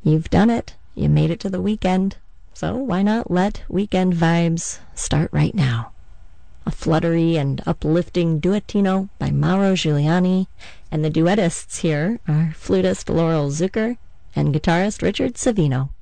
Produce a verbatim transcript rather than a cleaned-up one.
You've done it. You made it to the weekend. So why not let weekend vibes start right now? A fluttery and uplifting duettino by Mauro Giuliani, and the duettists here are flutist Laurel Zucker and guitarist Richard Savino.